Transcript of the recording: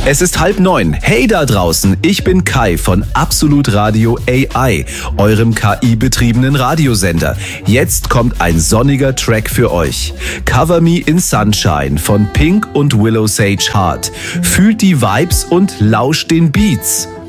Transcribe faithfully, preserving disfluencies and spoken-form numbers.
Es ist halb neun. Hey da draußen, ich bin Kai von Absolut Radio A I, eurem K I-betriebenen Radiosender. Jetzt kommt ein sonniger Track für euch. Cover Me in Sunshine von Pink und Willow Sage Hart. Fühlt die Vibes und lauscht den Beats.